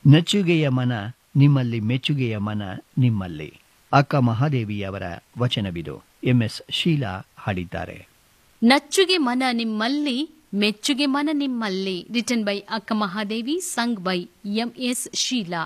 ನಚ್ಚುಗೆಯ ಮನ ನಿಮ್ಮಲ್ಲಿ, ಮೆಚ್ಚುಗೆಯ ಮನ ನಿಮ್ಮಲ್ಲಿ. ಅಕ್ಕ ಮಹಾದೇವಿಯವರ ವಚನವಿದು. MS ಶೀಲಾ ಹಾಡಿದ್ದಾರೆ. ನಚ್ಚುಗೆ ಮನ ನಿಮ್ಮಲ್ಲಿ, ಮೆಚ್ಚುಗೆ ಮನ ನಿಮ್ಮಲ್ಲಿ. ರಿಟನ್ ಬೈ ಅಕ್ಕ Mahadevi, sung by MS Sheila.